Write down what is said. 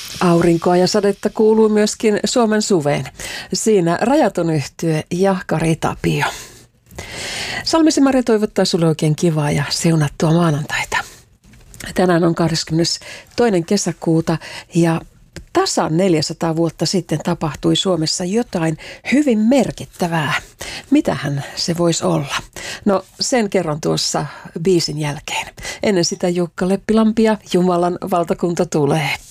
Aurinkoa ja sadetta kuuluu myöskin Suomen suveen. Siinä Rajaton yhtye ja Kari Tapio. Salmisen Maria toivottaa sulle oikein kivaa ja siunattua maanantaita. Tänään on 22. kesäkuuta ja tasan 400 vuotta sitten tapahtui Suomessa jotain hyvin merkittävää. Mitähän se voisi olla? No sen kerron tuossa biisin jälkeen. Ennen sitä Jukka Leppilampi ja Jumalan valtakunta tulee.